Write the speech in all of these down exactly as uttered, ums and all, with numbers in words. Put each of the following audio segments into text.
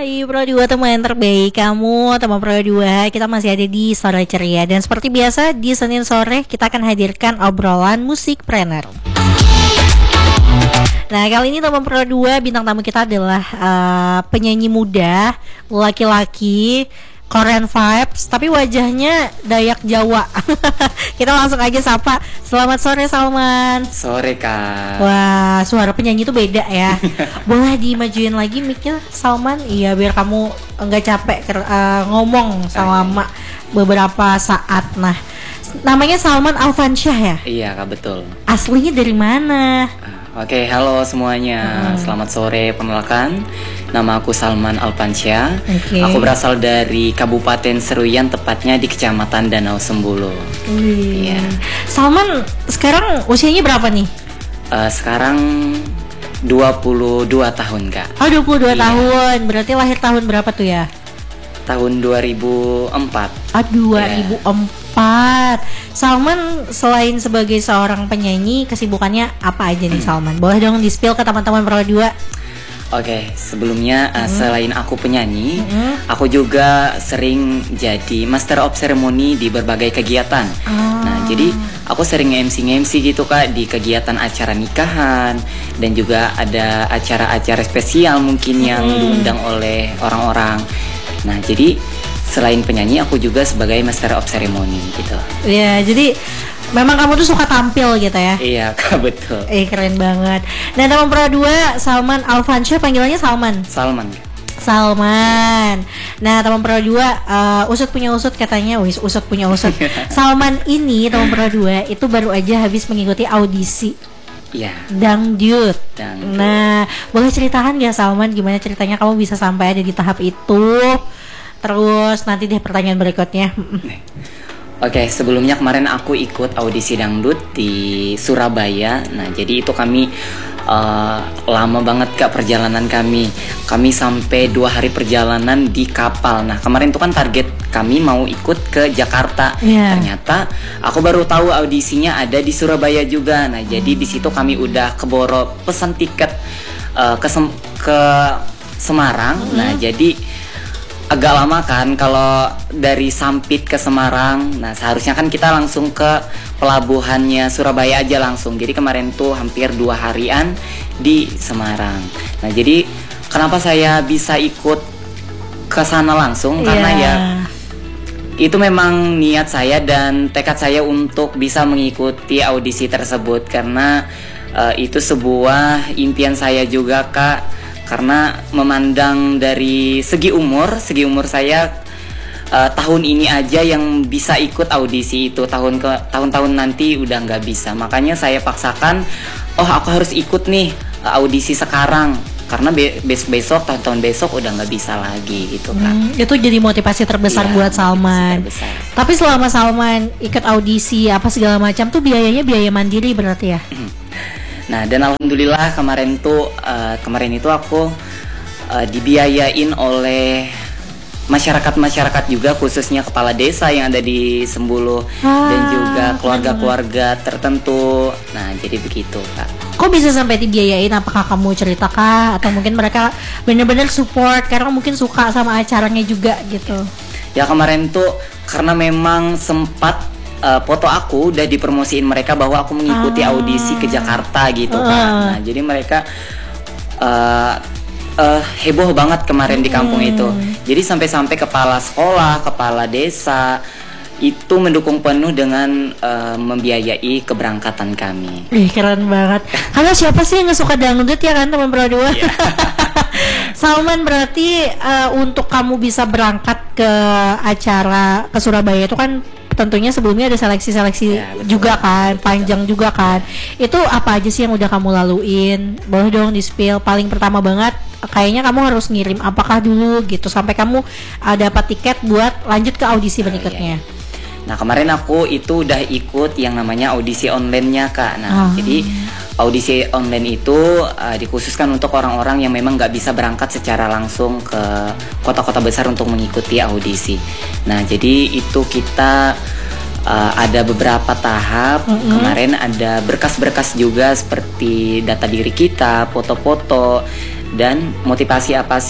Hai Pro dua, teman terbaik kamu, teman Pro dua. Kita masih ada di Sore Ceria. Dan seperti biasa di Senin sore kita akan hadirkan obrolan musik Musikpreneur. Nah, kali ini teman Pro dua, bintang tamu kita adalah uh, penyanyi muda, laki-laki, Korean vibes, tapi wajahnya Dayak Jawa. Kita langsung aja sapa. Selamat sore Salman. Sore Kak. Wah, suara penyanyi itu beda ya. Boleh dimajuin lagi mic-nya Salman? Iya, biar kamu enggak capek uh, ngomong selama beberapa saat. Nah, namanya Salman Alfansyah ya? Iya Kak, betul. Aslinya dari mana? Oke, halo semuanya. Hmm. Selamat sore, perkenalkan. Nama aku Salman Alfansyah. Okay. Aku berasal dari Kabupaten Seruyan, tepatnya di Kecamatan Danau Sembulu. Wih. Yeah. Salman sekarang usianya berapa nih? Uh, sekarang dua puluh dua tahun, Kak. Oh, dua puluh dua yeah. tahun. Berarti lahir tahun berapa tuh ya? Tahun dua ribu empat. Ah, dua ribu empat. Yeah. Salman selain sebagai seorang penyanyi, kesibukannya apa aja nih Salman? Boleh dong di-spill ke teman-teman Pro dua. Oke, sebelumnya mm. uh, selain aku penyanyi, mm. aku juga sering jadi Master of Ceremony di berbagai kegiatan. Oh. Nah, jadi aku sering nge-M C nge-M C gitu Kak di kegiatan acara nikahan, dan juga ada acara-acara spesial mungkin yang mm. diundang oleh orang-orang. Nah, jadi selain penyanyi, aku juga sebagai Master of Ceremony gitu. Iya, jadi memang kamu tuh suka tampil gitu ya? Iya, Kak, betul. Eh, keren banget. Nah, teman Pro dua, Salman Alfansyah, panggilannya Salman? Salman. Salman. Nah, teman Pro dua, uh, usut punya usut katanya, wis usut punya usut. Salman ini, teman Pro dua, itu baru aja habis mengikuti audisi. Iya. Dangdut. Dangdut. Nah, boleh ceritakan gak Salman gimana ceritanya kamu bisa sampai ada di tahap itu? Terus nanti deh pertanyaan berikutnya. Oke, sebelumnya kemarin aku ikut audisi dangdut di Surabaya. Nah, jadi itu kami uh, lama banget Kak perjalanan kami. Kami sampai dua hari perjalanan di kapal. Nah, kemarin itu kan target kami mau ikut ke Jakarta. Yeah. Ternyata aku baru tahu audisinya ada di Surabaya juga. Nah, jadi hmm. di situ kami udah keboro pesan tiket uh, ke Sem- ke Semarang. Hmm. Nah, jadi agak lama kan kalau dari Sampit ke Semarang. Nah, seharusnya kan kita langsung ke pelabuhannya Surabaya aja langsung. Jadi kemarin tuh hampir dua harian di Semarang. Nah, jadi kenapa saya bisa ikut ke sana langsung? Yeah. Karena ya itu memang niat saya dan tekad saya untuk bisa mengikuti audisi tersebut. Karena uh, itu sebuah impian saya juga Kak. Karena memandang dari segi umur, segi umur saya uh, tahun ini aja yang bisa ikut audisi itu, tahun ke tahun-tahun nanti udah nggak bisa. Makanya saya paksakan, oh aku harus ikut nih uh, audisi sekarang. Karena be- besok-besok, tahun-tahun besok udah nggak bisa lagi gitu Kak. Hmm, itu jadi motivasi terbesar ya, buat Salman. Terbesar. Tapi selama Salman ikut audisi apa segala macam tuh biayanya biaya mandiri berarti ya? Nah, dan alhamdulillah kemarin tuh uh, kemarin itu aku uh, dibiayain oleh masyarakat-masyarakat juga, khususnya kepala desa yang ada di Sembulu ah, dan juga keluarga-keluarga tertentu. Nah, jadi begitu Kak. Kok bisa sampai dibiayain? Apakah kamu cerita kah? Atau mungkin mereka benar-benar support karena mungkin suka sama acaranya juga gitu? Ya kemarin tuh karena memang sempat Uh, foto aku udah dipromosiin mereka bahwa aku mengikuti ah. audisi ke Jakarta gitu uh. kan. Nah, jadi mereka uh, uh, heboh banget kemarin hmm. di kampung itu. Jadi sampai-sampai kepala sekolah, kepala desa itu mendukung penuh dengan uh, membiayai keberangkatan kami. Ih, keren banget. Karena siapa sih yang gak suka dangdut ya kan teman Pro dua? Yeah. Salman, berarti uh, untuk kamu bisa berangkat ke acara ke Surabaya itu kan tentunya sebelumnya ada seleksi-seleksi ya, juga kan, betul, panjang betul. juga kan. Itu apa aja sih yang udah kamu laluin? Boleh dong di-spill. Paling pertama banget, kayaknya kamu harus ngirim apakah dulu gitu sampai kamu uh, dapat tiket buat lanjut ke audisi berikutnya. Oh, iya, iya. Nah, kemarin aku itu udah ikut yang namanya audisi online-nya Kak. Nah, oh. jadi audisi online itu uh, dikhususkan untuk orang-orang yang memang nggak bisa berangkat secara langsung ke kota-kota besar untuk mengikuti audisi. Nah, jadi itu kita uh, ada beberapa tahap. Mm-hmm. Kemarin ada berkas-berkas juga seperti data diri kita, foto-foto, dan motivasi apa sih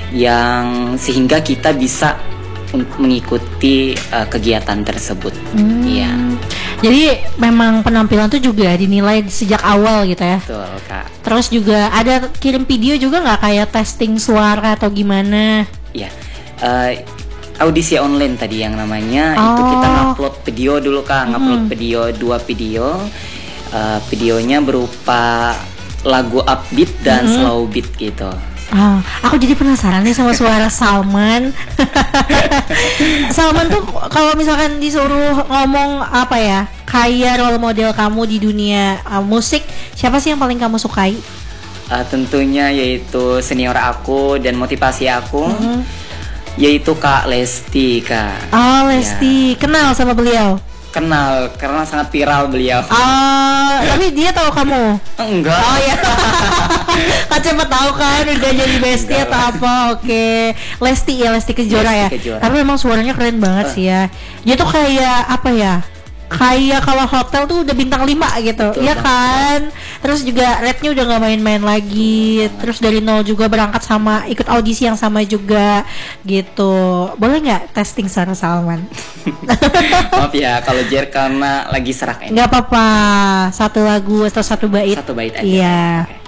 yang sehingga kita bisa un- mengikuti uh, kegiatan tersebut. Hmm. Iya. Jadi memang penampilan tuh juga dinilai sejak awal gitu ya. Betul, Kak. Terus juga ada kirim video juga nggak kayak testing suara atau gimana? Iya. Uh, audisi online tadi yang namanya Oh. itu kita ngupload video dulu, Kak. Ngupload Mm-hmm. video dua video. Uh, videonya berupa lagu upbeat dan Mm-hmm. slow beat gitu. Ah, aku jadi penasaran nih sama suara Salman. Salman tuh kalau misalkan disuruh ngomong apa ya, kayak role model kamu di dunia uh, musik, siapa sih yang paling kamu sukai? Uh, tentunya yaitu senior aku dan motivasi aku, Mm-hmm. yaitu Kak Lesti, Kak. Oh, Lesti, Ya, kenal sama beliau? kenal karena sangat viral beliau. Ah, tapi dia tahu kamu? Enggak. Oh ya, kan siapa tahu kan udah jadi bestie Enggak atau lah. apa? Oke, Lesti ya, Lesti Kejora Lesti ya. Kejora. Tapi memang suaranya keren banget Eh. sih ya. Dia tuh kayak apa ya? Kayak kalau hotel tuh udah bintang lima gitu, Betul iya banget. kan? Terus juga rate-nya udah nggak main-main lagi. Terus dari nol juga berangkat sama ikut audisi yang sama juga gitu. Boleh nggak testing suara Salman? Maaf ya kalau Jer karena lagi serak ini. Nggak apa-apa, satu lagu atau satu bait. Satu bait aja. Iya. Oke.